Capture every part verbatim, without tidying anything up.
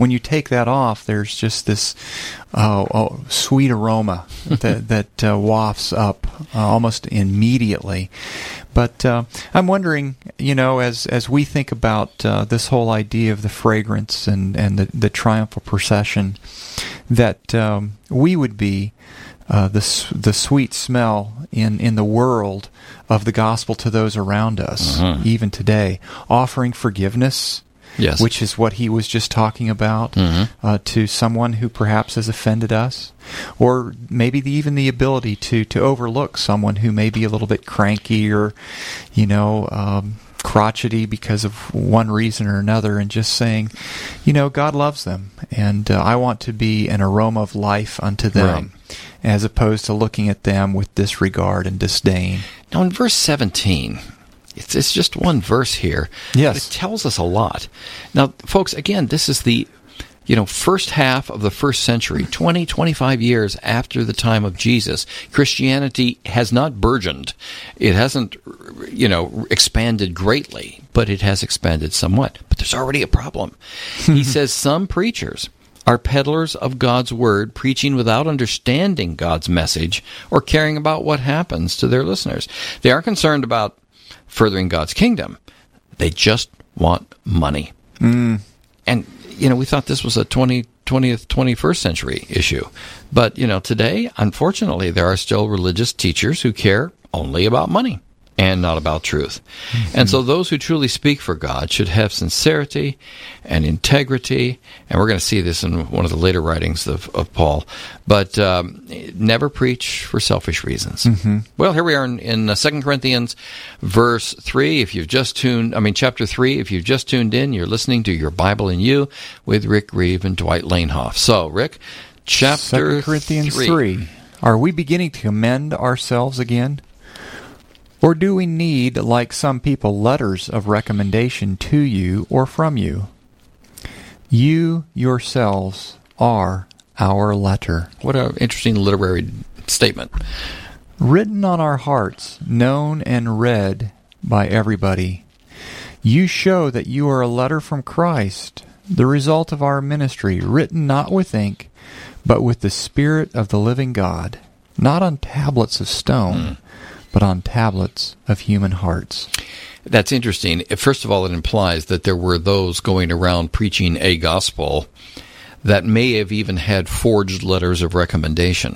when you take that off, there's just this uh, oh, sweet aroma that, that uh, wafts up uh, almost immediately. But uh, I'm wondering, you know, as as we think about uh, this whole idea of the fragrance and, and the, the triumphal procession, that um, we would be uh, the the sweet smell in, in the world of the gospel to those around us, uh-huh. even today, offering forgiveness. Yes. Which is what he was just talking about, mm-hmm. uh, to someone who perhaps has offended us, or maybe the, even the ability to, to overlook someone who may be a little bit cranky or, you know, um, crotchety because of one reason or another, and just saying, you know, God loves them, and uh, I want to be an aroma of life unto them, right. as opposed to looking at them with disregard and disdain. Now, in verse seventeen... It's, it's just one verse here, yes. but it tells us a lot. Now, folks, again, this is the you know first half of the first century, twenty, twenty-five years after the time of Jesus. Christianity has not burgeoned. It hasn't, you know, expanded greatly, but it has expanded somewhat. But there's already a problem. He says some preachers are peddlers of God's word, preaching without understanding God's message or caring about what happens to their listeners. They aren't concerned about furthering God's kingdom. They just want money. Mm. And, you know, we thought this was a twentieth, twenty-first century issue. But, you know, today, unfortunately, there are still religious teachers who care only about money and not about truth. Mm-hmm. And so those who truly speak for God should have sincerity and integrity, and we're going to see this in one of the later writings of, of Paul, but um, never preach for selfish reasons. Mm-hmm. Well, here we are in, in uh, Second Corinthians, verse three. If you've just tuned, I mean, chapter three, if you've just tuned in, you're listening to Your Bible and You with Rick Reeve and Dwight Lanehoff. So, Rick, chapter Second Corinthians three. three. Are we beginning to commend ourselves again? Or do we need, like some people, letters of recommendation to you or from you? You yourselves are our letter. What an interesting literary statement. Written on our hearts, known and read by everybody. You show that you are a letter from Christ, the result of our ministry, written not with ink, but with the Spirit of the living God, not on tablets of stone, mm. but on tablets of human hearts. That's interesting. First of all, it implies that there were those going around preaching a gospel that may have even had forged letters of recommendation.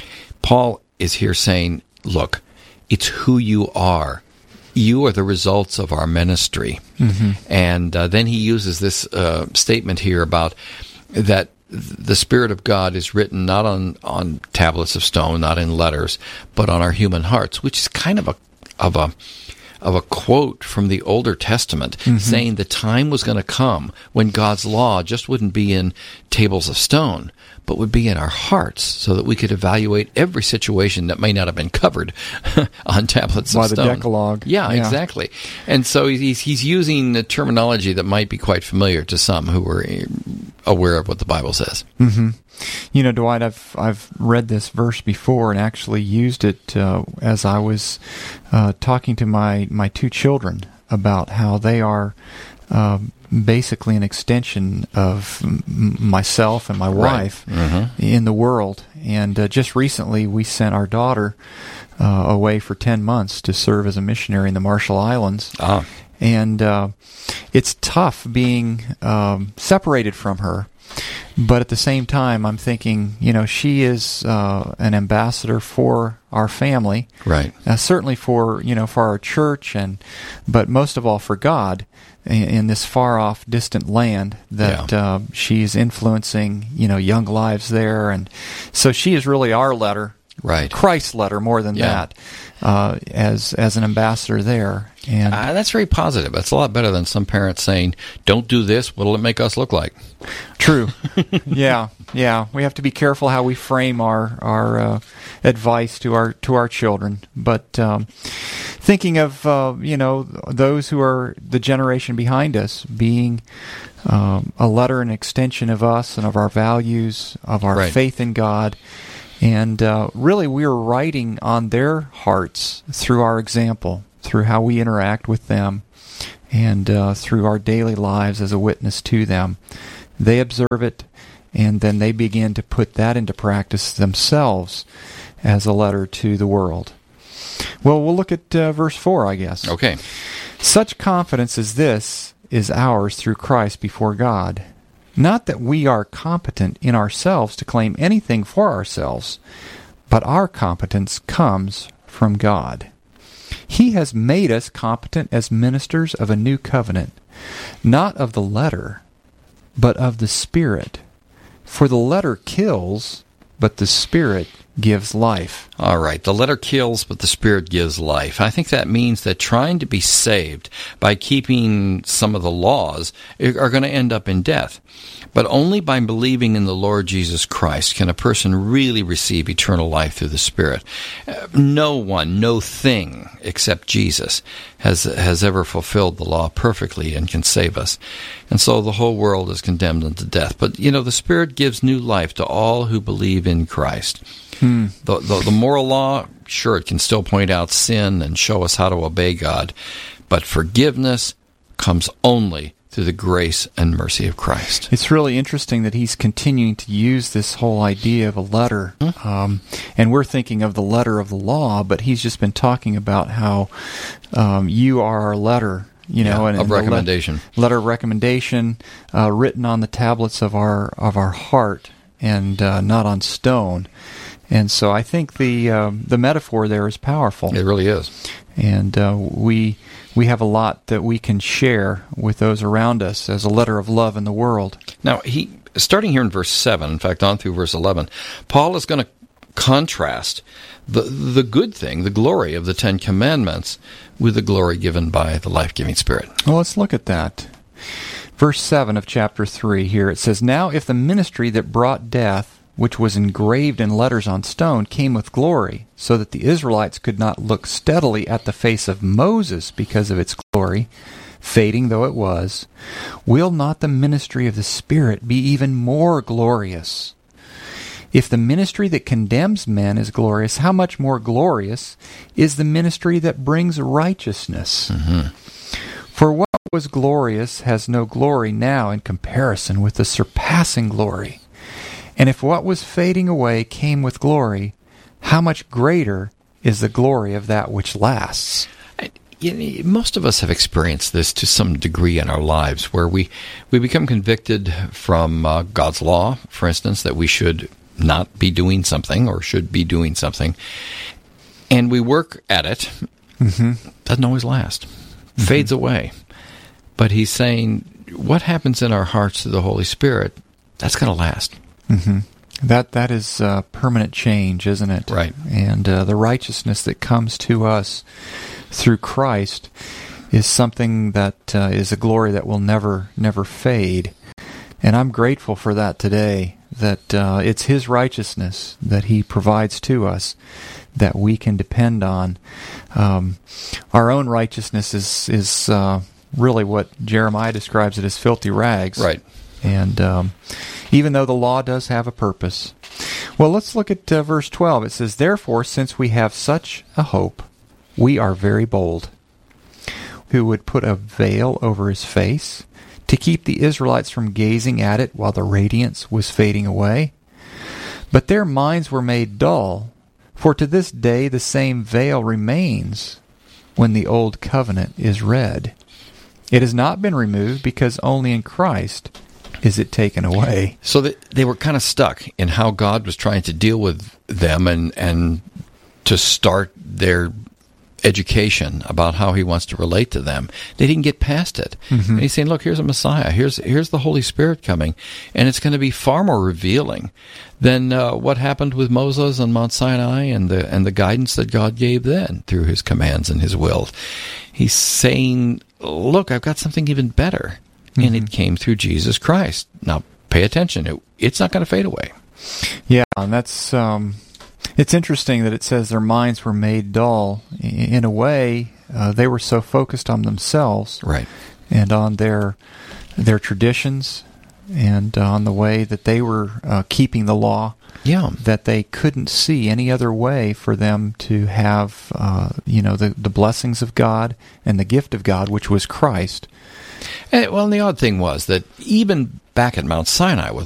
Paul is here saying, look, it's who you are. You are the results of our ministry. Mm-hmm. And uh, then he uses this uh, statement here about that the Spirit of God is written not on, on tablets of stone, not in letters, but on our human hearts, which is kind of a of a of a quote from the Older Testament, mm-hmm. saying the time was going to come when God's law just wouldn't be in tables of stone, but would be in our hearts, so that we could evaluate every situation that may not have been covered on tablets By of stone. By the Decalogue. Yeah, yeah, exactly. And so he's he's using the terminology that might be quite familiar to some who were aware of what the Bible says. Mm-hmm. You know, Dwight, I've I've read this verse before and actually used it uh, as I was uh, talking to my, my two children about how they are uh, basically an extension of m- myself and my wife right. mm-hmm. in the world. And uh, just recently we sent our daughter uh, away for ten months to serve as a missionary in the Marshall Islands. Ah. And uh, it's tough being um, separated from her. But at the same time, I'm thinking, you know, she is uh, an ambassador for our family, right? Uh, certainly for you know for our church, and but most of all for God in, in this far off, distant land that yeah. uh, she's influencing, you know, young lives there, and so she is really our letter, right? Christ's letter, more than yeah. that, uh, as as an ambassador there. And uh, that's very positive. That's a lot better than some parents saying, "Don't do this. What'll it make us look like?" True. yeah, yeah. We have to be careful how we frame our our uh, advice to our to our children. But um, thinking of uh, you know those who are the generation behind us, being um, a letter and extension of us and of our values, of our right. faith in God. And uh, really, we are writing on their hearts through our example, through how we interact with them, and uh, through our daily lives as a witness to them. they observe it, and then they begin to put that into practice themselves as a letter to the world. Well, we'll look at uh, verse four, I guess. Okay. Such confidence as this is ours through Christ before God. Not that we are competent in ourselves to claim anything for ourselves, but our competence comes from God. He has made us competent as ministers of a new covenant, not of the letter, but of the Spirit. For the letter kills, but the Spirit gives life. All right. The letter kills, but the Spirit gives life. I think that means that trying to be saved by keeping some of the laws are going to end up in death. But only by believing in the Lord Jesus Christ can a person really receive eternal life through the Spirit. No one, no thing except Jesus has has ever fulfilled the law perfectly and can save us. And so the whole world is condemned unto death. But, you know, the Spirit gives new life to all who believe in Christ. Hmm. The, the, the moral law, sure, it can still point out sin and show us how to obey God. But forgiveness comes only through the grace and mercy of Christ. It's really interesting that he's continuing to use this whole idea of a letter. Hmm? Um, and we're thinking of the letter of the law, but he's just been talking about how um, you are our letter. You know, yeah, and, of and recommendation, le- letter of recommendation, uh, written on the tablets of our of our heart, and uh, not on stone. And so, I think the um, the metaphor there is powerful. It really is, and uh, we we have a lot that we can share with those around us as a letter of love in the world. Now, he starting here in verse seven, in fact, on through verse eleven, Paul is going to contrast the the good thing, the glory of the Ten Commandments, with the glory given by the life-giving Spirit. Well, let's look at that. Verse seven of chapter three here, it says, "Now if the ministry that brought death, which was engraved in letters on stone, came with glory, so that the Israelites could not look steadily at the face of Moses because of its glory, fading though it was, will not the ministry of the Spirit be even more glorious? If the ministry that condemns men is glorious, how much more glorious is the ministry that brings righteousness? Mm-hmm. For what was glorious has no glory now in comparison with the surpassing glory. And if what was fading away came with glory, how much greater is the glory of that which lasts?" You know, most of us have experienced this to some degree in our lives, where we, we become convicted from uh, God's law, for instance, that we should not be doing something or should be doing something, and we work at it. Mm-hmm. Doesn't always last. Mm-hmm. Fades away. But he's saying, what happens in our hearts through the Holy Spirit, that's going to last. Mm-hmm. That that is uh, permanent change, isn't it? Right. And uh, the righteousness that comes to us through Christ is something that uh, is a glory that will never, never fade. And I'm grateful for that today, that uh, it's His righteousness that He provides to us that we can depend on. Um, our own righteousness is, is uh, really what Jeremiah describes it as filthy rags. Right. And um, even though the law does have a purpose. Well, let's look at uh, verse twelve. It says, "Therefore, since we have such a hope, we are very bold. Who would put a veil over his face to keep the Israelites from gazing at it while the radiance was fading away? But their minds were made dull, for to this day the same veil remains when the old covenant is read. It has not been removed because only in Christ is it taken away." So that they were kind of stuck in how God was trying to deal with them and, and to start their education about how He wants to relate to them. They didn't get past it. Mm-hmm. And He's saying, look, here's a Messiah. Here's here's the Holy Spirit coming. And it's going to be far more revealing than uh, what happened with Moses on Mount Sinai and the and the guidance that God gave then through His commands and His will. He's saying, look, I've got something even better. Mm-hmm. And it came through Jesus Christ. Now, pay attention. It, it's not going to fade away. Yeah, and that's... Um It's interesting that it says their minds were made dull. In a way, uh, they were so focused on themselves, right, and on their their traditions, and on the way that they were uh, keeping the law, yeah, that they couldn't see any other way for them to have, uh, you know, the the blessings of God and the gift of God, which was Christ, And, well, and the odd thing was that even back at Mount Sinai with